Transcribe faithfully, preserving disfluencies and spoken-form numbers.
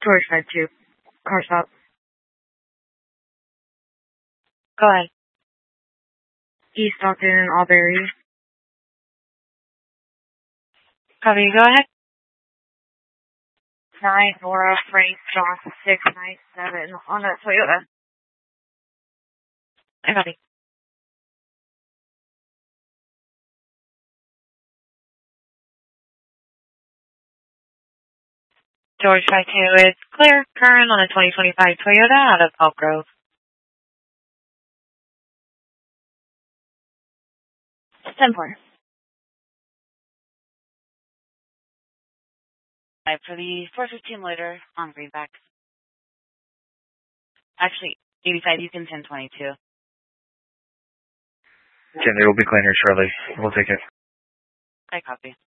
George five two. Car stop. Go ahead. East Stockton and Albury. Copy, go ahead. nine Nora Frank Johnson six nine seven on a Toyota. I copy. George five two, it's clear. Current on a twenty twenty-five Toyota out of Elk Grove. ten four. Right, for the four fifteen later on Greenback. Actually, eighty-five, you can ten twenty-two. ten, they will be clean here shortly. We'll take it. I copy.